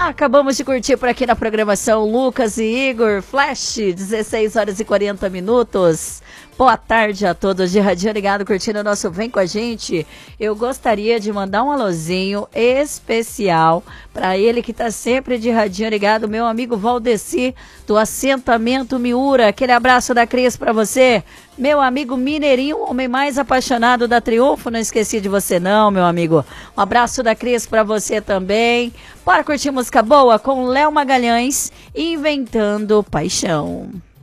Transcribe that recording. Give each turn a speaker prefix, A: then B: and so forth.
A: Acabamos de curtir por aqui na programação Lucas e Igor, Flash, 16 horas e 40 minutos. Boa tarde a todos de Radinho Ligado, curtindo o nosso Vem Com a Gente. Eu gostaria de mandar um alôzinho especial para ele que está sempre de Radinho Ligado, meu amigo Valdeci, do assentamento Miura. Aquele abraço da Cris para você. Meu amigo Mineirinho, o homem mais apaixonado da Triunfo, não esqueci de você não, meu amigo. Um abraço da Cris para você também. Bora curtir música boa com Léo Magalhães, Inventando Paixão.